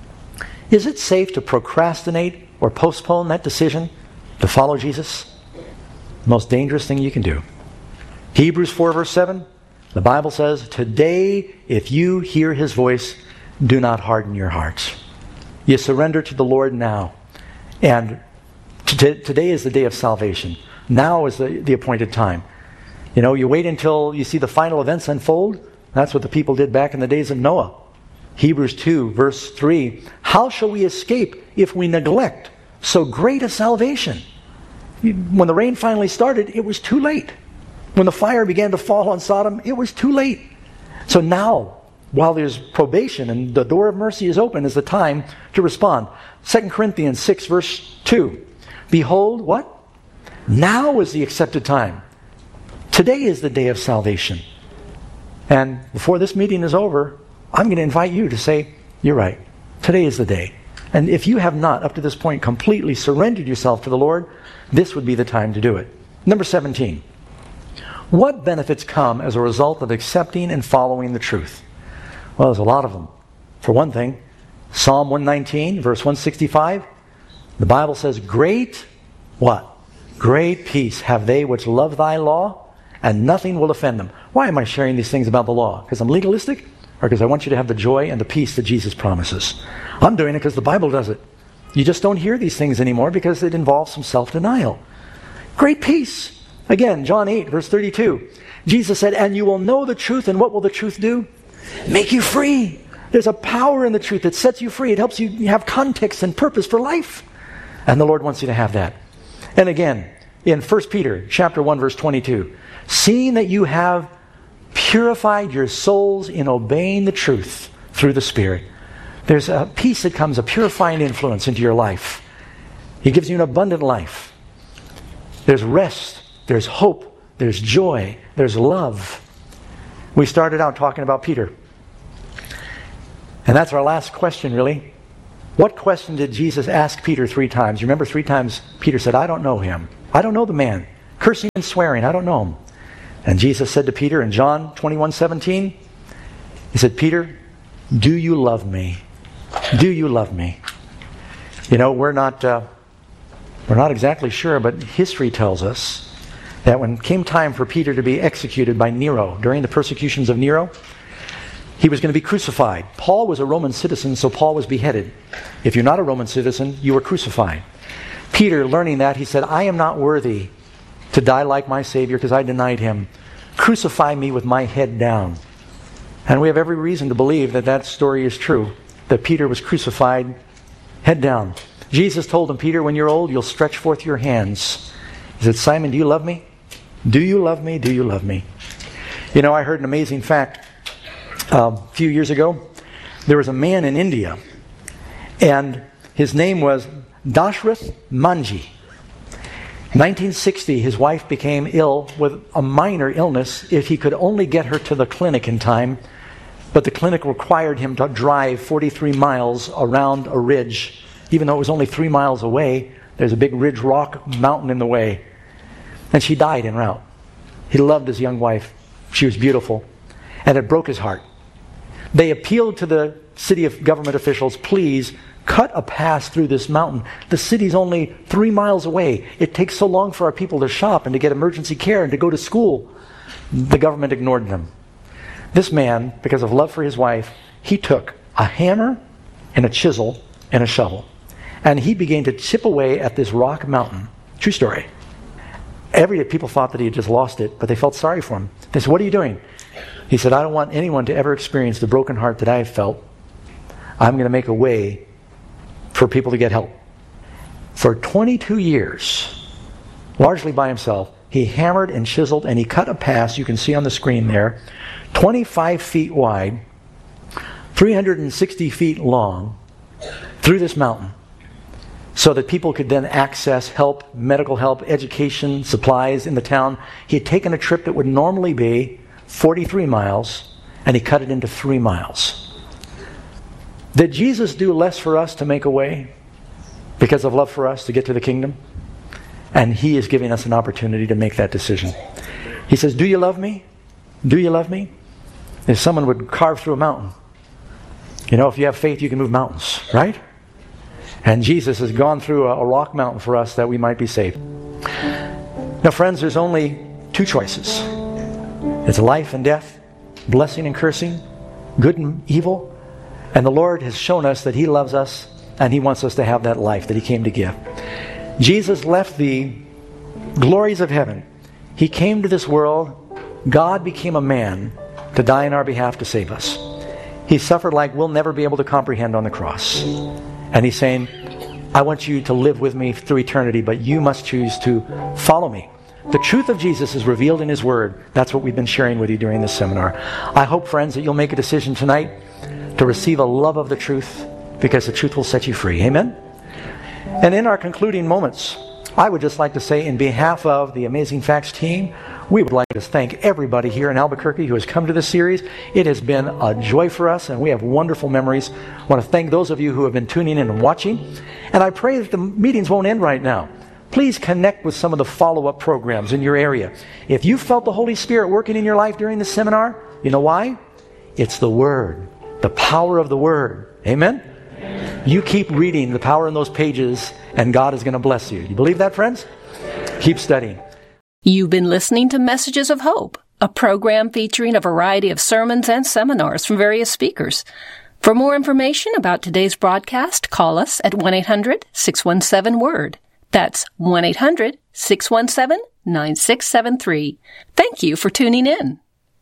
A: Is it safe to procrastinate or postpone that decision to follow Jesus? The most dangerous thing you can do. Hebrews four, verse seven, the Bible says, today, if you hear his voice, do not harden your hearts. You surrender to the Lord now. And t- today is the day of salvation. Now is the, the appointed time. You know, you wait until you see the final events unfold. That's what the people did back in the days of Noah. Hebrews two, verse three, how shall we escape if we neglect so great a salvation? When the rain finally started, it was too late. When the fire began to fall on Sodom, it was too late. So now, while there's probation and the door of mercy is open, is the time to respond. Second Corinthians six, verse two, behold, what? Now is the accepted time. Today is the day of salvation. And before this meeting is over, I'm going to invite you to say, you're right. Today is the day. And if you have not, up to this point, completely surrendered yourself to the Lord, this would be the time to do it. Number seventeen. What benefits come as a result of accepting and following the truth? Well, there's a lot of them. For one thing, Psalm one nineteen, verse one sixty-five, the Bible says, great, what? Great peace have they which love thy law, and nothing will offend them. Why am I sharing these things about the law? Because I'm legalistic? Or because I want you to have the joy and the peace that Jesus promises? I'm doing it because the Bible does it. You just don't hear these things anymore because it involves some self-denial. Great peace. Again, John eight, verse thirty-two. Jesus said, and you will know the truth, and what will the truth do? Make you free. There's a power in the truth that sets you free. It helps you have context and purpose for life. And the Lord wants you to have that. And again, in First Peter chapter one, verse twenty-two, seeing that you have purified your souls in obeying the truth through the Spirit. There's a peace that comes, a purifying influence into your life. He gives you an abundant life. There's rest, there's hope, there's joy, there's love. We started out talking about Peter. And that's our last question, really. What question did Jesus ask Peter three times? You remember three times Peter said, I don't know him. I don't know the man. Cursing and swearing, I don't know him. And Jesus said to Peter in John twenty-one seventeen, he said, Peter, do you love me? Do you love me? You know, we're not uh, we're not exactly sure, but history tells us that when it came time for Peter to be executed by Nero during the persecutions of Nero, he was going to be crucified. Paul was a Roman citizen, so Paul was beheaded. If you're not a Roman citizen, you were crucified. Peter, learning that, he said, I am not worthy to die like my Savior because I denied him. Crucify me with my head down. And we have every reason to believe that that story is true, that Peter was crucified head down. Jesus told him, Peter, when you're old, you'll stretch forth your hands. He said, Simon, do you love me? Do you love me? Do you love me? You know, I heard an amazing fact uh, a few years ago. There was a man in India, and his name was Dashrath Manji. nineteen sixty, his wife became ill with a minor illness if he could only get her to the clinic in time, but the clinic required him to drive forty-three miles around a ridge. Even though it was only three miles away, there's a big ridge rock mountain in the way. And she died en route. He loved his young wife. She was beautiful. And it broke his heart. They appealed to the city of government officials, please cut a pass through this mountain. The city's only three miles away. It takes so long for our people to shop and to get emergency care and to go to school. The government ignored them. This man, because of love for his wife, he took a hammer and a chisel and a shovel. And he began to chip away at this rock mountain. True story. Every day people thought that he had just lost it, but they felt sorry for him. They said, what are you doing? He said, I don't want anyone to ever experience the broken heart that I have felt. I'm going to make a way for people to get help. For twenty-two years, largely by himself, he hammered and chiseled and he cut a pass, you can see on the screen there, twenty-five feet wide, three hundred sixty feet long, through this mountain, so that people could then access help, medical help, education, supplies in the town. He had taken a trip that would normally be forty-three miles, and he cut it into three miles. Did Jesus do less for us to make a way because of love for us to get to the kingdom? And he is giving us an opportunity to make that decision. He says, do you love me? Do you love me? If someone would carve through a mountain, you know, if you have faith, you can move mountains, right? And Jesus has gone through a, a rock mountain for us that we might be saved. Now, friends, there's only two choices. It's life and death, blessing and cursing, good and evil. And the Lord has shown us that he loves us and he wants us to have that life that he came to give. Jesus left the glories of heaven. He came to this world. God became a man to die on our behalf to save us. He suffered like we'll never be able to comprehend on the cross. And he's saying, I want you to live with me through eternity, but you must choose to follow me. The truth of Jesus is revealed in his word. That's what we've been sharing with you during this seminar. I hope, friends, that you'll make a decision tonight to receive a love of the truth, because the truth will set you free. Amen? And in our concluding moments, I would just like to say, in behalf of the Amazing Facts team, we would like to thank everybody here in Albuquerque who has come to this series. It has been a joy for us, and we have wonderful memories. I want to thank those of you who have been tuning in and watching. And I pray that the meetings won't end right now. Please connect with some of the follow-up programs in your area. If you felt the Holy Spirit working in your life during this seminar, you know why? It's the Word, the power of the Word. Amen? Amen. You keep reading the power in those pages, and God is going to bless you. You believe that, friends? Keep studying.
B: You've been listening to Messages of Hope, a program featuring a variety of sermons and seminars from various speakers. For more information about today's broadcast, call us at one eight hundred six one seven word. That's one eight hundred six one seven nine six seven three. Thank you for tuning in.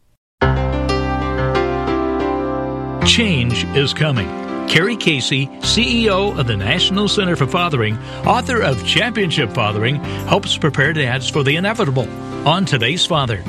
C: Change is coming. Carrie Casey, C E O of the National Center for Fathering, author of Championship Fathering, helps prepare dads for the inevitable on Today's Father.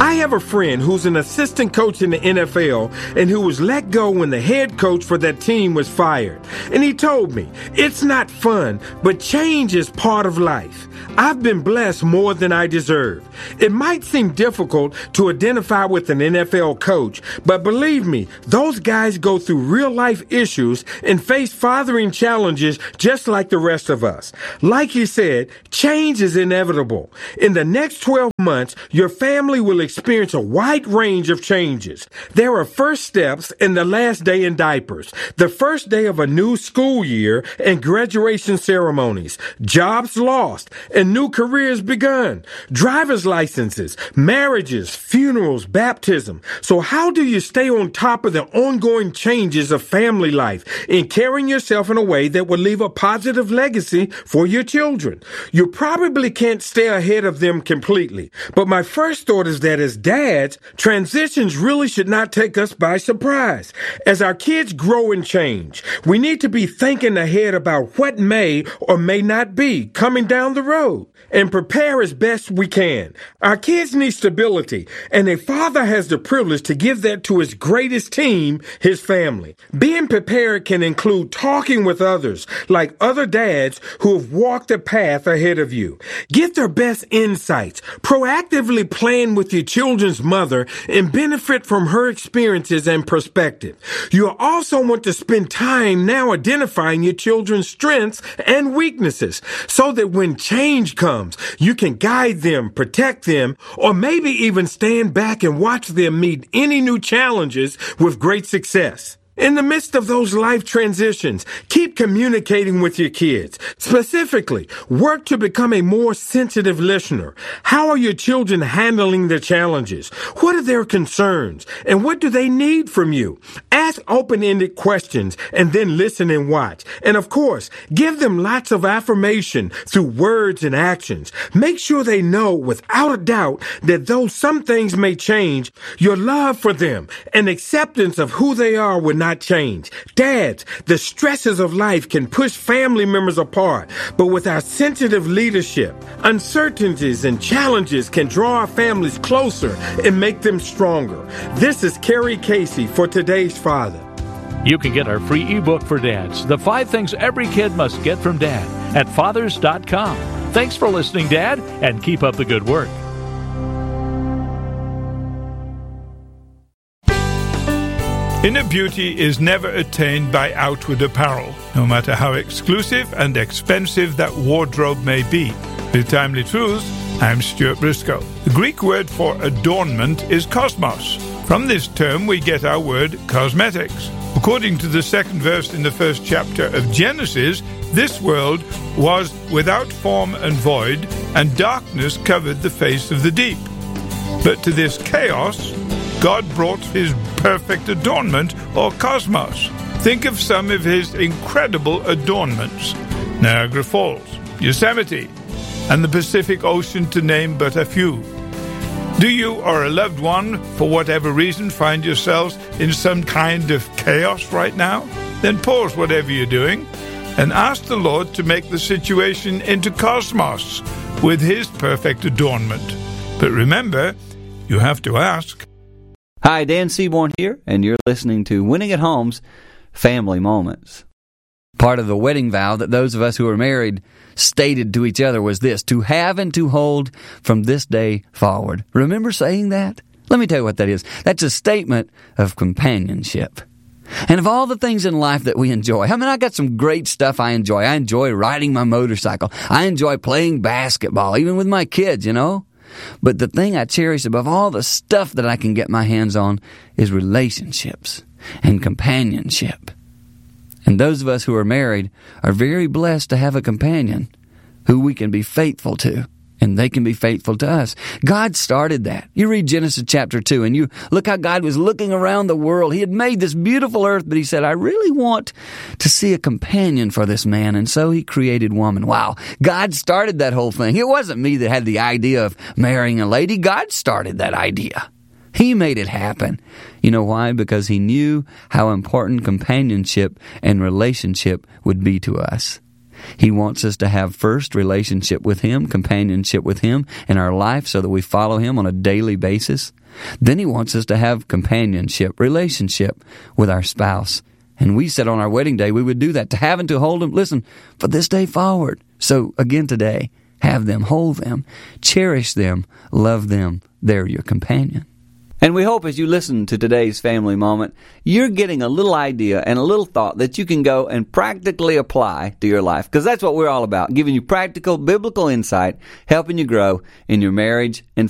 D: I have a friend who's an assistant coach in the N F L and who was let go when the head coach for that team was fired. And he told me, it's not fun, but change is part of life. I've been blessed more than I deserve. It might seem difficult to identify with an N F L coach, but believe me, those guys go through real-life issues and face fathering challenges just like the rest of us. Like he said, change is inevitable. In the next twelve months, your family will experience a wide range of changes. There are first steps and the last day in diapers, the first day of a new school year and graduation ceremonies, jobs lost, and new careers begun, driver's licenses, marriages, funerals, baptism. So how do you stay on top of the ongoing changes of family life and carrying yourself in a way that will leave a positive legacy for your children? You probably can't stay ahead of them completely, but my first thought is that as dads, transitions really should not take us by surprise. As our kids grow and change, we need to be thinking ahead about what may or may not be coming down the road and prepare as best we can. Our kids need stability, and a father has the privilege to give that to his greatest team, his family. Being prepared can include talking with others, like other dads who have walked a path ahead of you. Get their best insights. Proactively plan with your children's mother and benefit from her experiences and perspective. You'll also want to spend time now identifying your children's strengths and weaknesses so that when change comes, you can guide them, protect them, or maybe even stand back and watch them meet any new challenges with great success. In the midst of those life transitions, keep communicating with your kids. Specifically, work to become a more sensitive listener. How are your children handling their challenges? What are their concerns? And what do they need from you? Ask open-ended questions and then listen and watch. And of course, give them lots of affirmation through words and actions. Make sure they know without a doubt that though some things may change, your love for them and acceptance of who they are will not change. Dads, the stresses of life can push family members apart, but with our sensitive leadership, uncertainties and challenges can draw our families closer and make them stronger. This is Kerry Casey for Today's Father.
C: You can get our free ebook for dads, The Five Things Every Kid Must Get from Dad, at fathers dot com. Thanks for listening, Dad, and keep up the good work.
E: Inner beauty is never attained by outward apparel, no matter how exclusive and expensive that wardrobe may be. With Timely Truths, I'm Stuart Briscoe. The Greek word for adornment is kosmos. From this term we get our word cosmetics. According to the second verse in the first chapter of Genesis, this world was without form and void, and darkness covered the face of the deep. But to this chaos, God brought his perfect adornment, or cosmos. Think of some of his incredible adornments: Niagara Falls, Yosemite, and the Pacific Ocean, to name but a few. Do you or a loved one, for whatever reason, find yourselves in some kind of chaos right now? Then pause whatever you're doing and ask the Lord to make the situation into cosmos with his perfect adornment. But remember, you have to ask.
F: Hi, Dan Seaborn here, and you're listening to Winning at Home's Family Moments. Part of the wedding vow that those of us who are married stated to each other was this: to have and to hold from this day forward. Remember saying that? Let me tell you what that is. That's a statement of companionship. And of all the things in life that we enjoy, I mean, I got some great stuff I enjoy. I enjoy riding my motorcycle. I enjoy playing basketball, even with my kids, you know. But the thing I cherish above all the stuff that I can get my hands on is relationships and companionship. And those of us who are married are very blessed to have a companion who we can be faithful to, and they can be faithful to us. God started that. You read Genesis chapter two, and you look how God was looking around the world. He had made this beautiful earth, but he said, I really want to see a companion for this man, and so he created woman. Wow, God started that whole thing. It wasn't me that had the idea of marrying a lady. God started that idea. He made it happen. You know why? Because he knew how important companionship and relationship would be to us. He wants us to have first relationship with Him, companionship with Him in our life so that we follow Him on a daily basis. Then He wants us to have companionship, relationship with our spouse. And we said on our wedding day we would do that, to have and to hold them, listen, for this day forward. So again today, have them, hold them, cherish them, love them. They're your companion. And we hope as you listen to today's family moment, you're getting a little idea and a little thought that you can go and practically apply to your life. Because that's what we're all about, giving you practical biblical insight, helping you grow in your marriage and